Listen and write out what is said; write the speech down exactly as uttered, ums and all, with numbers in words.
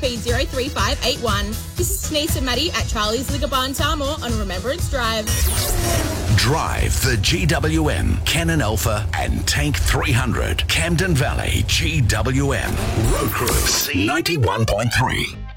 P zero three five eight one. This is Denise and Maddie at Charlie's Liquor Bar in Tarmore on Remembrance Drive. Drive for G W M, Canon Alpha and Tank three hundred. Camden Valley, G W M. Road Crew, C ninety-one point three.